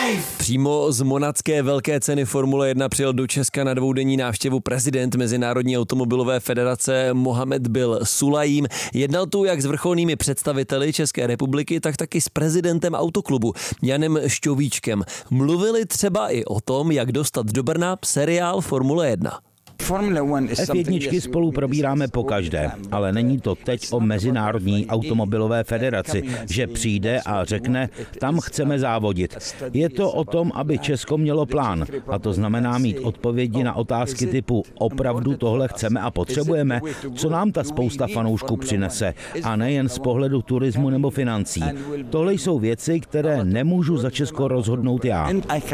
Přímo z monacké velké ceny Formule 1 přijel do Česka na dvoudenní návštěvu prezident Mezinárodní automobilové federace Mohamed bin Sulajím. Jednal tu jak s vrcholnými představiteli České republiky, tak taky s prezidentem autoklubu Janem Šťovíčkem. Mluvili třeba i o tom, jak dostat do Brna seriál Formule 1. F1 spolu probíráme pokaždé, ale není to teď o Mezinárodní automobilové federaci, že přijde a řekne, tam chceme závodit. Je to o tom, aby Česko mělo plán, a to znamená mít odpovědi na otázky typu opravdu tohle chceme a potřebujeme, co nám ta spousta fanoušků přinese, a nejen z pohledu turismu nebo financí. Tohle jsou věci, které nemůžu za Česko rozhodnout já.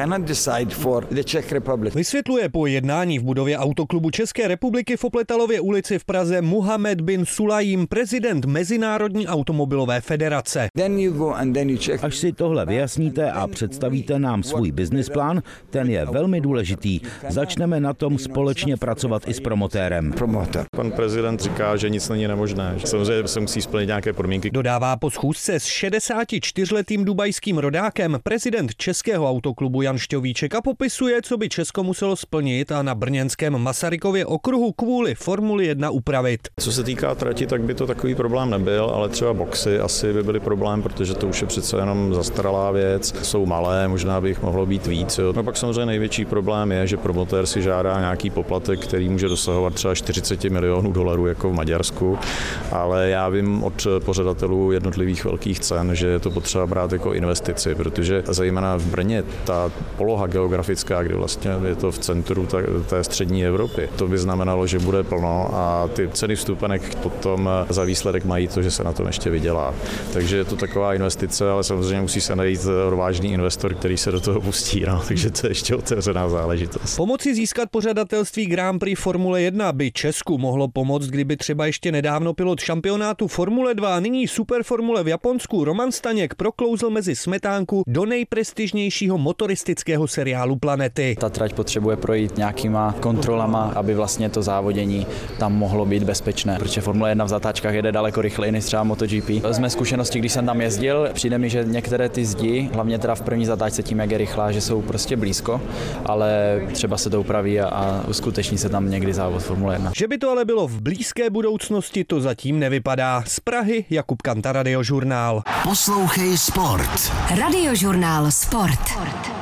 Vysvětluje po jednání v budově autoklubu České republiky v Opletalově ulici v Praze Mohamed bin Sulajím, prezident Mezinárodní automobilové federace. Až si tohle vyjasníte a představíte nám svůj business plán, ten je velmi důležitý. Začneme na tom společně pracovat i s promotérem. Pan prezident říká, že nic není nemožné. Samozřejmě se musí splnit nějaké podmínky. Dodává po schůzce s 64letým dubajským rodákem prezident Českého autoklubu Jan Šťovíček a popisuje, co by Česko muselo splnit a na brněnském Masarykově okruhu kvůli Formuli 1 upravit. Co se týká trati, tak by to takový problém nebyl, ale třeba boxy asi by byly problém, protože to už je přece jenom zastaralá věc. Jsou malé, možná by jich mohlo být víc. Jo. No pak samozřejmě největší problém je, že promotér si žádá nějaký poplatek, který může dosahovat třeba 40 milionů dolarů jako v Maďarsku, ale já vím od pořadatelů jednotlivých velkých cen, že je to potřeba brát jako investici, protože zejména v Brně ta poloha geografická, kdy vlastně je to v centru té střední Evropy, to by znamenalo, že bude plno a ty ceny vstupenek potom za výsledek mají to, že se na tom ještě vydělá. Takže je to taková investice, ale samozřejmě musí se najít odvážný investor, který se do toho pustí, no, takže to je ještě otevřená záležitost. Pomoci získat pořadatelství Grand Prix Formule 1 by Česku mohlo pomoct, kdyby třeba ještě nedávno pilot šampionátu Formule 2 a nyní Superformule v Japonsku Roman Staněk proklouzl mezi smetánku do nejprestižnějšího motoristického seriálu planety. Ta trať potřebuje projít nějakýma kontrolama, aby vlastně to závodění tam mohlo být bezpečné, protože Formule 1 v zatáčkách jede daleko rychleji než třeba MotoGP. Z mé zkušenosti, když jsem tam jezdil, přijde mi, že některé ty zdi, hlavně teda v první zatáčce tím, jak je rychlá, že jsou prostě blízko, ale třeba se to upraví a uskuteční se tam někdy závod Formule 1. Že by to ale bylo v blízké budoucnosti, to zatím nevypadá. Z Prahy Jakub Kanta, Radiožurnál. Poslouchej Sport. Radiožurnál Sport.